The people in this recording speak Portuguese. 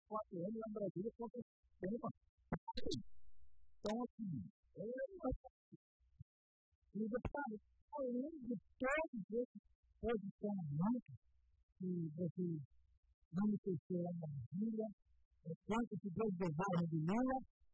4 anos lá em Brasília, então, assim, e detalhe, além de todos esses posicionamentos que vocês vão conhecer lá na Bíblia, quanto que Deus deseja de Lula,